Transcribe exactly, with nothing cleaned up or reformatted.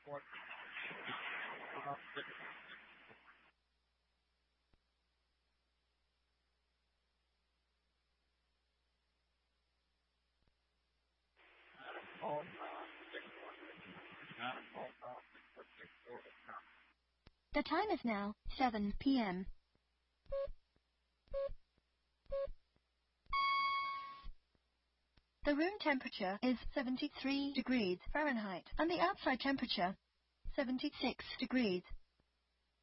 The time is now seven p m The room temperature is seventy-three degrees Fahrenheit and the outside temperature seventy-six degrees